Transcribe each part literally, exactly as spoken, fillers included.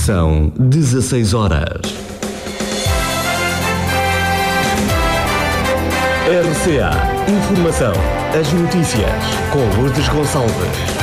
São dezasseis horas. R C A Informação. As notícias com Lourdes Gonçalves.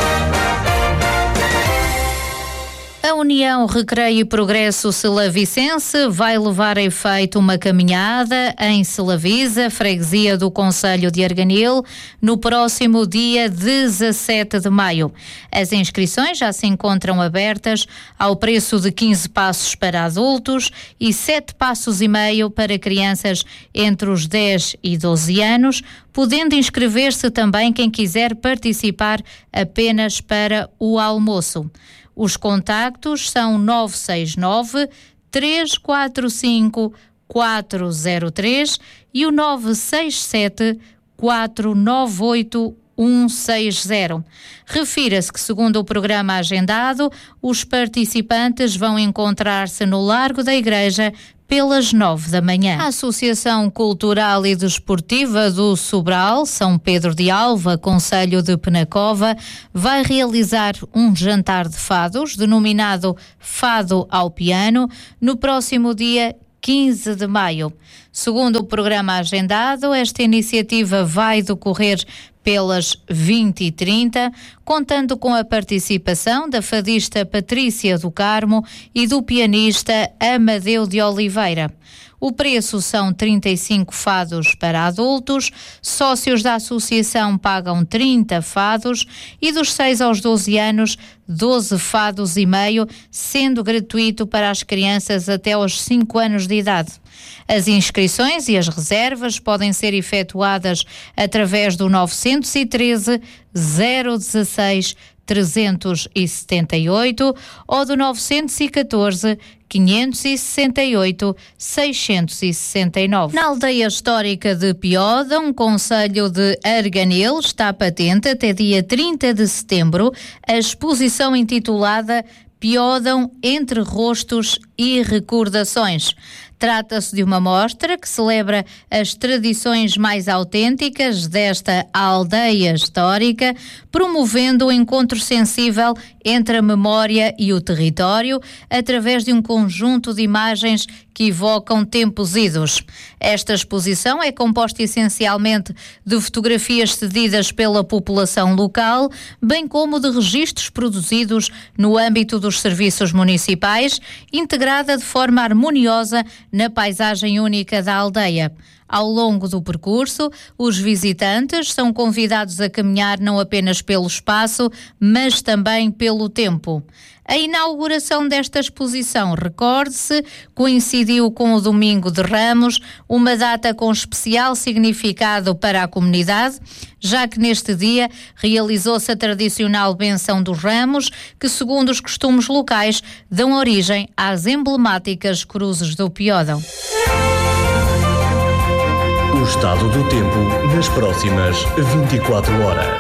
A União Recreio e Progresso Selavicense vai levar a efeito uma caminhada em Selavisa, freguesia do concelho de Arganil, no próximo dia dezassete de maio. As inscrições já se encontram abertas ao preço de quinze passos para adultos e sete passos e meio para crianças entre os dez e doze anos, podendo inscrever-se também quem quiser participar apenas para o almoço. Os contactos são nove seis nove, três quatro cinco, quatro zero três e o nove seis sete, quatro nove oito, um seis zero. Refira-se que, segundo o programa agendado, os participantes vão encontrar-se no Largo da Igreja pelas nove da manhã. A Associação Cultural e Desportiva do Sobral, São Pedro de Alva, concelho de Penacova, vai realizar um jantar de fados, denominado Fado ao Piano, no próximo dia quinze de maio. Segundo o programa agendado, esta iniciativa vai decorrer pelas vinte e trinta, contando com a participação da fadista Patrícia do Carmo e do pianista Amadeu de Oliveira. O preço são trinta e cinco fados para adultos, sócios da associação pagam trinta fados e dos seis aos doze anos, doze fados e meio, sendo gratuito para as crianças até aos cinco anos de idade. As inscrições e as reservas podem ser efetuadas através do nove um três, zero um seis, trezentos e setenta e oito ou do nove um quatro, quinhentos e sessenta e oito, seiscentos e sessenta e nove. Na aldeia histórica de Piódão, concelho de Arganil, está patente até dia trinta de setembro a exposição intitulada Piódão entre rostos e recordações. Trata-se de uma mostra que celebra as tradições mais autênticas desta aldeia histórica, promovendo o encontro sensível entre a memória e o território, através de um conjunto de imagens que evocam tempos idos. Esta exposição é composta essencialmente de fotografias cedidas pela população local, bem como de registros produzidos no âmbito dos serviços municipais, integrada de forma harmoniosa na paisagem única da aldeia. Ao longo do percurso, os visitantes são convidados a caminhar não apenas pelo espaço, mas também pelo tempo. A inauguração desta exposição, recorde-se, coincidiu com o Domingo de Ramos, uma data com especial significado para a comunidade, já que neste dia realizou-se a tradicional benção dos ramos, que, segundo os costumes locais, dão origem às emblemáticas cruzes do Piódão. O estado do tempo nas próximas vinte e quatro horas.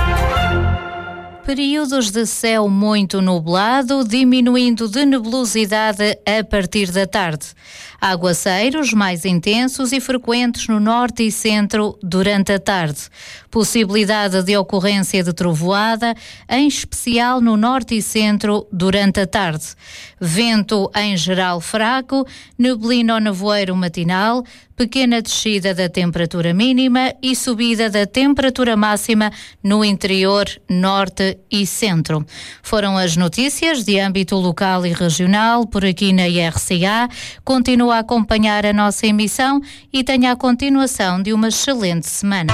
Períodos de céu muito nublado, diminuindo de nebulosidade a partir da tarde. Aguaceiros mais intensos e frequentes no norte e centro durante a tarde. Possibilidade de ocorrência de trovoada, em especial no norte e centro durante a tarde. Vento em geral fraco, neblina ou nevoeiro matinal, pequena descida da temperatura mínima e subida da temperatura máxima no interior, norte e centro. Foram as notícias de âmbito local e regional por aqui na I R C A. Continua a acompanhar a nossa emissão e tenha a continuação de uma excelente semana.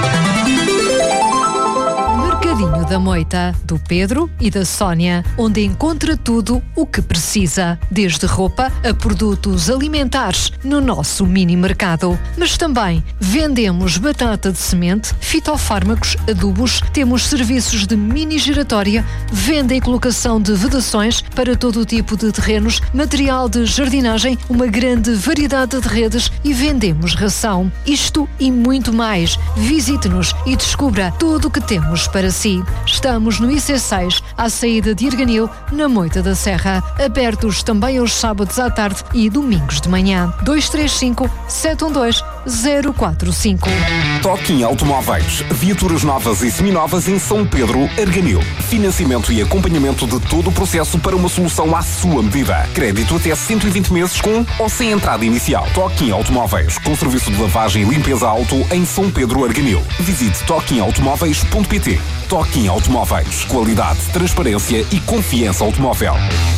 Mercadinho da Moita, do Pedro e da Sónia, onde encontra tudo o que precisa, desde roupa a produtos alimentares no nosso mini mercado. Mas também vendemos batata de semente, fitofármacos, adubos, temos serviços de mini giratória, venda e colocação de vedações para todo o tipo de terrenos, material de jardinagem, uma grande variedade de redes e vendemos ração. Isto e muito mais. Visite-nos e descubra tudo o que temos para si. Estamos no I C seis, à saída de Arganil, na Moita da Serra. Abertos também aos sábados à tarde e domingos de manhã. dois três cinco, sete um dois, zero quatro cinco. Toquinho Automóveis. Viaturas novas e seminovas em São Pedro, Arganil. Financiamento e acompanhamento de todo o processo para uma solução à sua medida. Crédito até cento e vinte meses com ou sem entrada inicial. Toquinho Automóveis. Com serviço de lavagem e limpeza auto em São Pedro, Arganil. Visite toquinho automóveis ponto pt. Toquinho Automóveis. Qualidade, transparência e confiança automóvel.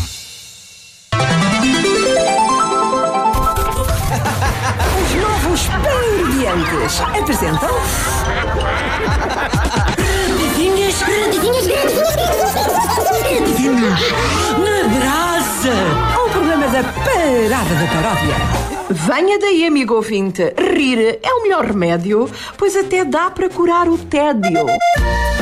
Os novos Perdidinhos apresentam Perdidinhas, Perdidinhas, Perdidinhas na brasa. O programa da Parada da Paródia. Venha daí, amigo ouvinte. Rir é o melhor remédio, pois até dá para curar o tédio.